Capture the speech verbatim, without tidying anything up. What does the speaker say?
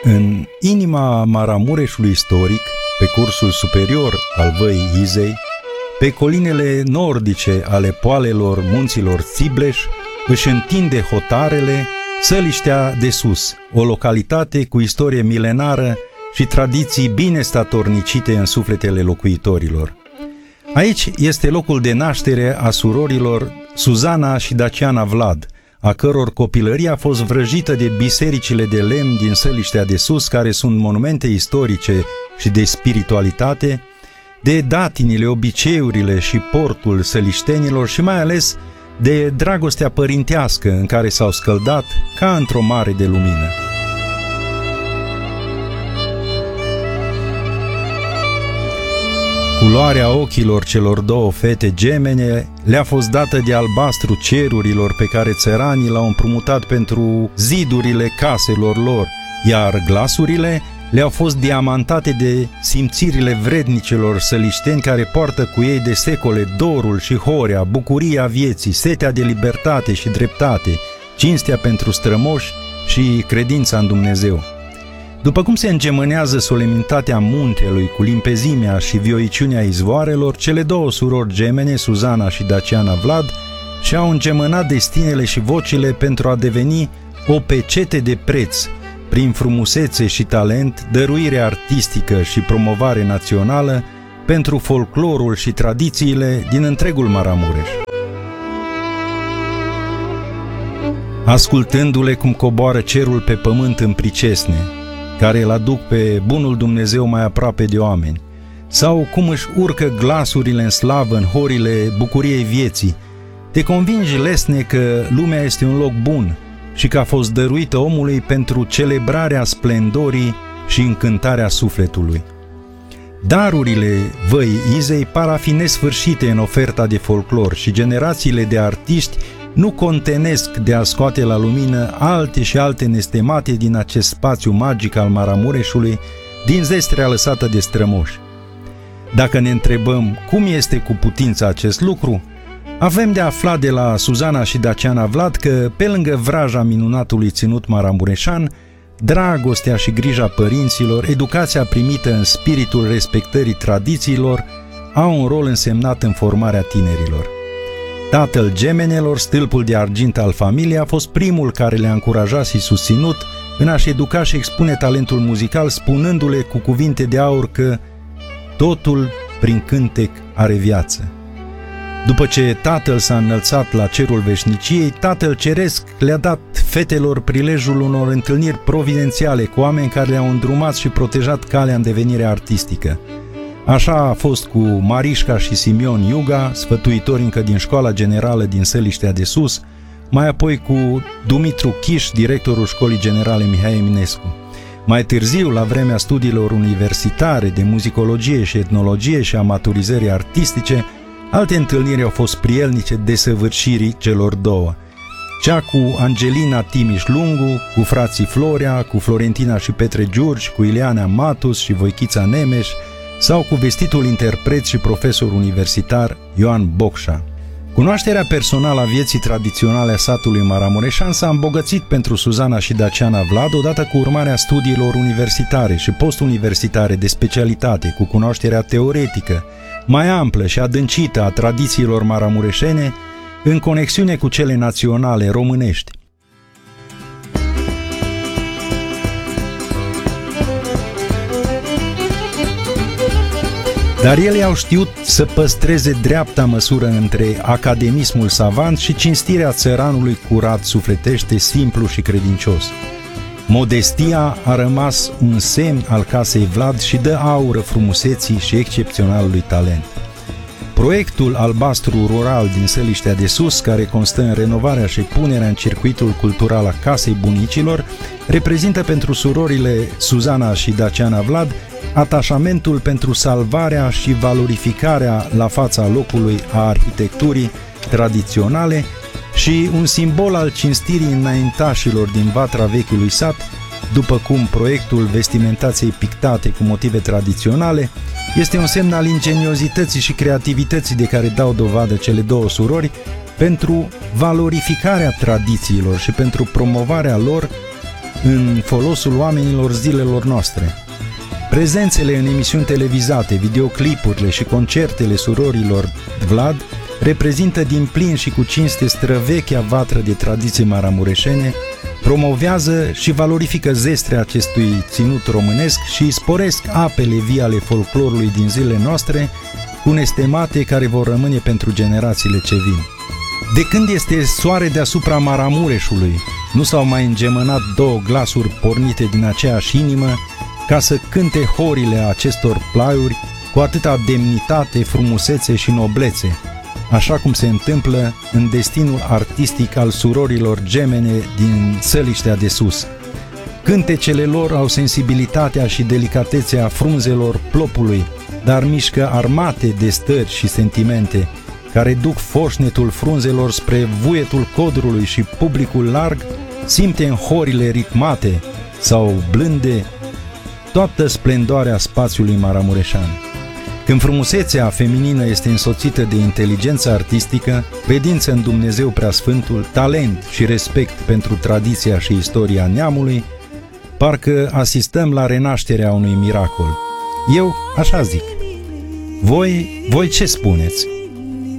În inima Maramureșului istoric, pe cursul superior al Văii Izei, pe colinele nordice ale poalelor munților Țibleș, își întinde hotarele Săliștea de Sus, o localitate cu istorie milenară și tradiții bine statornicite în sufletele locuitorilor. Aici este locul de naștere a surorilor Suzana și Daciana Vlad, a căror copilărie a fost vrăjită de bisericile de lemn din Săliștea de Sus, care sunt monumente istorice și de spiritualitate, de datinile, obiceiurile și portul săliștenilor și mai ales de dragostea părintească în care s-au scăldat ca într-o mare de lumină. Culoarea ochilor celor două fete gemene le-a fost dată de albastru cerurilor pe care țăranii l-au împrumutat pentru zidurile caselor lor, iar glasurile le-au fost diamantate de simțirile vrednicilor sălișteni care poartă cu ei de secole dorul și horea, bucuria vieții, setea de libertate și dreptate, cinstea pentru strămoși și credința în Dumnezeu. După cum se îngemânează solemnitatea muntelui cu limpezimea și vioiciunea izvoarelor, cele două surori gemene, Suzana și Daciana Vlad, și-au îngemânat destinele și vocile pentru a deveni o pecete de preț, prin frumusețe și talent, dăruire artistică și promovare națională pentru folclorul și tradițiile din întregul Maramureș. Ascultându-le cum coboară cerul pe pământ în pricesne, care îl aduc pe bunul Dumnezeu mai aproape de oameni, sau cum își urcă glasurile în slavă în horile bucuriei vieții, te convingi lesne că lumea este un loc bun și că a fost dăruită omului pentru celebrarea splendorii și încântarea sufletului. Darurile Văii Izei par a fi nesfârșite în oferta de folclor și generațiile de artiști nu contenesc de a scoate la lumină alte și alte nestemate din acest spațiu magic al Maramureșului, din zestrea lăsată de strămoși. Dacă ne întrebăm cum este cu putință acest lucru, avem de aflat de la Suzana și Daciana Vlad că, pe lângă vraja minunatului ținut maramureșan, dragostea și grija părinților, educația primită în spiritul respectării tradițiilor, au un rol însemnat în formarea tinerilor. Tatăl gemenelor, stâlpul de argint al familiei, a fost primul care le-a încurajat și susținut în a-și educa și expune talentul muzical, spunându-le cu cuvinte de aur că totul prin cântec are viață. După ce tatăl s-a înălțat la cerul veșniciei, Tatăl Ceresc le-a dat fetelor prilejul unor întâlniri providențiale cu oameni care le-au îndrumat și protejat calea în devenire artistică. Așa a fost cu Marișca și Simion Iuga, sfătuitori încă din Școala Generală din Săliștea de Sus, mai apoi cu Dumitru Chiș, directorul Școlii Generale Mihai Eminescu. Mai târziu, la vremea studiilor universitare de muzicologie și etnologie și a maturizării artistice, alte întâlniri au fost prielnice desăvârșirii celor două. Cea cu Angelina Timiș Lungu, cu frații Florea, cu Florentina și Petre Giurgi, cu Ileana Matus și Voichița Nemeș, sau cu vestitul interpret și profesor universitar Ioan Bocșa. Cunoașterea personală a vieții tradiționale a satului maramureșan s-a îmbogățit pentru Suzana și Daciana Vlad odată cu urmarea studiilor universitare și postuniversitare de specialitate, cu cunoașterea teoretică mai amplă și adâncită a tradițiilor maramureșene în conexiune cu cele naționale românești. Dar ele au știut să păstreze dreapta măsură între academismul savant și cinstirea țăranului curat, sufletește, simplu și credincios. Modestia a rămas un semn al casei Vlad și dă aură frumuseții și excepționalului talent. Proiectul albastru rural din Săliștea de Sus, care constă în renovarea și punerea în circuitul cultural a casei bunicilor, reprezintă pentru surorile Suzana și Daciana Vlad atașamentul pentru salvarea și valorificarea la fața locului a arhitecturii tradiționale și un simbol al cinstirii înaintașilor din vatra vechiului sat, după cum proiectul vestimentației pictate cu motive tradiționale este un semn al ingeniozității și creativității de care dau dovadă cele două surori pentru valorificarea tradițiilor și pentru promovarea lor în folosul oamenilor zilelor noastre. Prezențele în emisiuni televizate, videoclipurile și concertele surorilor Vlad reprezintă din plin și cu cinste străvechea vatră de tradiție maramureșene, promovează și valorifică zestrea acestui ținut românesc și îi sporesc apele vii ale folclorului din zilele noastre cu nestemate care vor rămâne pentru generațiile ce vin. De când este soare deasupra Maramureșului, nu s-au mai îngemănat două glasuri pornite din aceeași inimă ca să cânte horile acestor plaiuri cu atâta demnitate, frumusețe și noblețe, așa cum se întâmplă în destinul artistic al surorilor gemene din Săliștea de Sus. Cântecele lor au sensibilitatea și delicatețea frunzelor plopului, dar mișcă armate de stări și sentimente, care duc foșnetul frunzelor spre vuietul codrului și publicul larg simte în horile ritmate sau blânde toată splendoarea spațiului maramureșan. Când frumusețea feminină este însoțită de inteligență artistică, credință în Dumnezeu Preasfântul, talent și respect pentru tradiția și istoria neamului, parcă asistăm la renașterea unui miracol. Eu așa zic. Voi, voi ce spuneți?